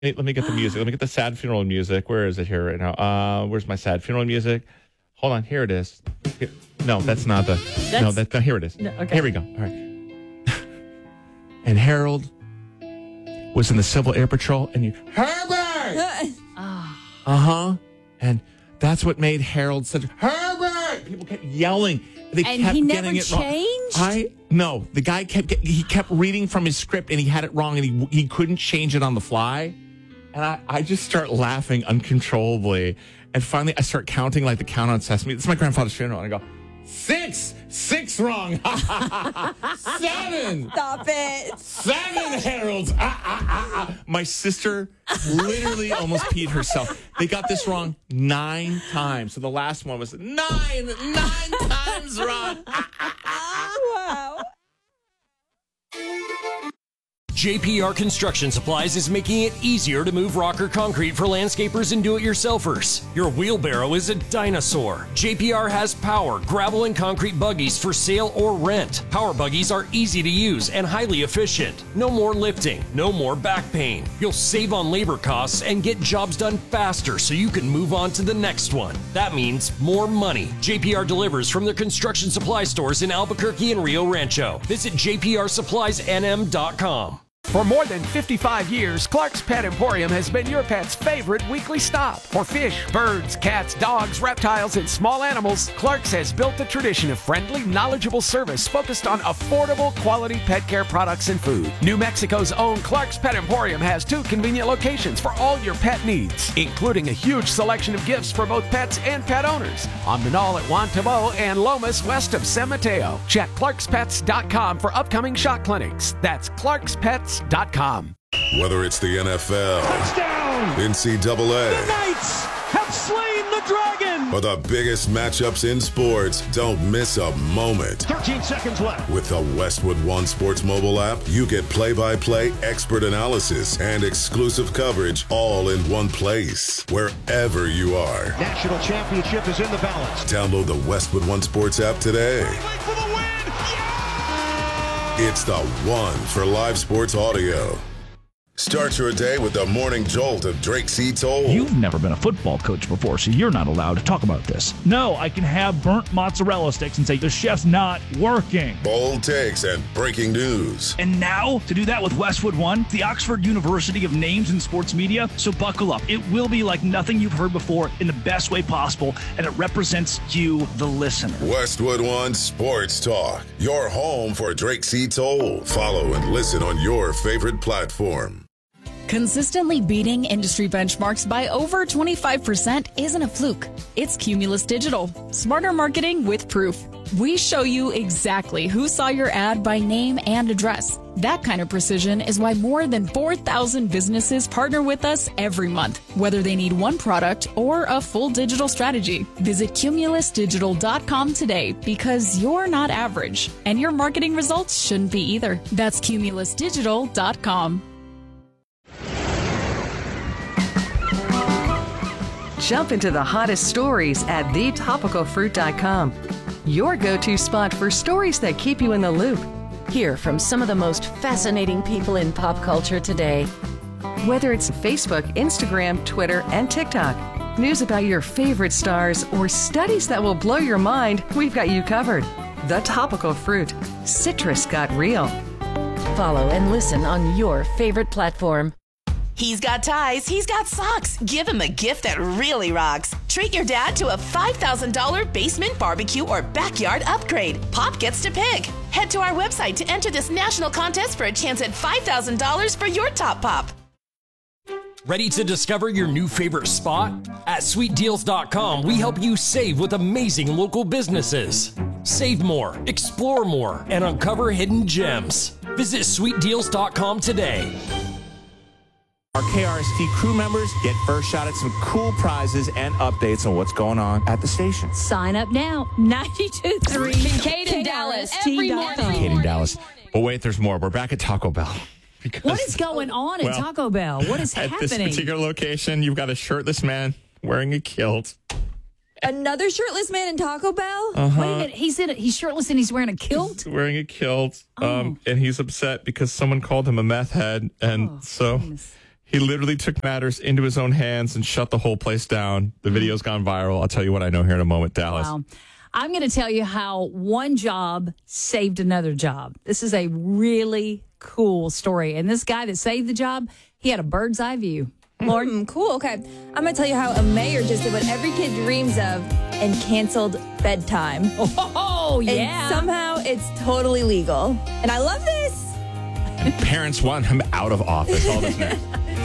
Hey, let me get the music. Let me get the sad funeral music. Where is it here right now? Where's my sad funeral music? Hold on. Here it is. Here. No, that's not the... No, here it is. No, okay. Here we go. All right. And Harold was in the Civil Air Patrol, and you... Herbert! Uh-huh. And that's what made Harold such... Herbert! People kept yelling. They and kept he never getting it changed? wrong. No, the guy kept reading from his script, and he had it wrong, and he couldn't change it on the fly. And I just start laughing uncontrollably. And finally, I start counting like the Count on Sesame. It's my grandfather's funeral. And I go, 6! 6 wrong. 7! Stop it. 7 Harolds. My sister literally almost peed herself. They got this wrong 9 times. So the last one was 9 times wrong. Wow. JPR Construction Supplies is making it easier to move rock or concrete for landscapers and do-it-yourselfers. Your wheelbarrow is a dinosaur. JPR has power, gravel, and concrete buggies for sale or rent. Power buggies are easy to use and highly efficient. No more lifting, no more back pain. You'll save on labor costs and get jobs done faster so you can move on to the next one. That means more money. JPR delivers from their construction supply stores in Albuquerque and Rio Rancho. Visit jprsuppliesnm.com. For more than 55 years, Clark's Pet Emporium has been your pet's favorite weekly stop. For fish, birds, cats, dogs, reptiles, and small animals, Clark's has built a tradition of friendly, knowledgeable service focused on affordable, quality pet care products and food. New Mexico's own Clark's Pet Emporium has 2 convenient locations for all your pet needs, including a huge selection of gifts for both pets and pet owners. On Manal at Juan Tabo and Lomas west of San Mateo. Check clarkspets.com for upcoming shot clinics. That's clarkspets.com. Whether it's the NFL, touchdown, NCAA, the Knights have slain the dragon, or the biggest matchups in sports, don't miss a moment. 13 seconds left. With the Westwood One Sports mobile app, you get play-by-play, expert analysis, and exclusive coverage all in one place, wherever you are. National championship is in the balance. Download the Westwood One Sports app today. For the win! It's the one for live sports audio. Start your day with the morning jolt of Drake C. Toll. You've never been a football coach before, so you're not allowed to talk about this. No, I can have burnt mozzarella sticks and say the chef's not working. Bold takes and breaking news. And now, to do that with Westwood One, the Oxford University of Names in Sports Media, so buckle up. It will be like nothing you've heard before in the best way possible, and it represents you, the listener. Westwood One Sports Talk, your home for Drake C. Toll. Follow and listen on your favorite platform. Consistently beating industry benchmarks by over 25% isn't a fluke. It's Cumulus Digital. Smarter marketing with proof. We show you exactly who saw your ad by name and address. That kind of precision is why more than 4,000 businesses partner with us every month, whether they need one product or a full digital strategy. Visit cumulusdigital.com today because you're not average, and your marketing results shouldn't be either. That's cumulusdigital.com. Jump into the hottest stories at thetopicalfruit.com. Your go-to spot for stories that keep you in the loop. Hear from some of the most fascinating people in pop culture today. Whether it's Facebook, Instagram, Twitter, and TikTok, news about your favorite stars, or studies that will blow your mind, we've got you covered. The Topical Fruit. Citrus got real. Follow and listen on your favorite platform. He's got ties, he's got socks. Give him a gift that really rocks. Treat your dad to a $5,000 basement barbecue or backyard upgrade. Pop gets to pick. Head to our website to enter this national contest for a chance at $5,000 for your top pop. Ready to discover your new favorite spot? At sweetdeals.com, we help you save with amazing local businesses. Save more, explore more, and uncover hidden gems. Visit sweetdeals.com today. Our KRST crew members get first shot at some cool prizes and updates on what's going on at the station. Sign up now. 92.3 Kincaid in Dallas. Every morning. Kincaid in Dallas. But wait, there's more. We're back at Taco Bell. Because, what is going on at Taco Bell? What is happening? At this particular location, you've got a shirtless man wearing a kilt. Another shirtless man in Taco Bell? Uh-huh. Wait a minute. He said he's shirtless and he's wearing a kilt? He's wearing a kilt. And he's upset because someone called him a meth head. And so... Goodness. He literally took matters into his own hands and shut the whole place down. The video's gone viral. I'll tell you what I know here in a moment, Dallas. Wow. I'm going to tell you how one job saved another job. This is a really cool story. And this guy that saved the job, he had a bird's eye view. Lauren? Cool. Okay. I'm going to tell you how a mayor just did what every kid dreams of and canceled bedtime. Oh, yeah. And somehow it's totally legal. And I love this. Parents want him out of office. All this next.